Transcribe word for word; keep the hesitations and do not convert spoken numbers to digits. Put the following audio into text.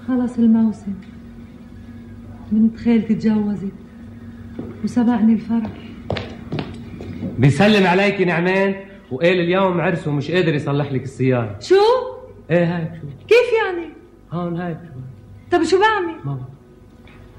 خلص الموسم، بنت خالتي تجوزت وسبقني الفرح. بيسلم عليك نعمان وقال اليوم عرسه ومش قادر يصلح لك السيارة. شو؟ ايه هاي شو؟ كيف يعني؟ هون هاي شو؟ طب شو بعمل؟ ما